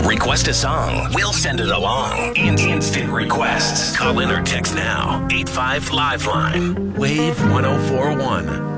Request a song. We'll send it along. Instant requests. Call in or text now. 85 Liveline. Wave 1041.